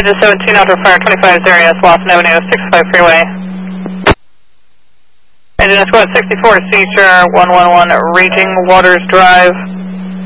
Engine 17 Outdoor Fire 25 area, Slauson Avenue, 65 freeway. Engine Squad 64, Seashore 111, Raging Waters Drive.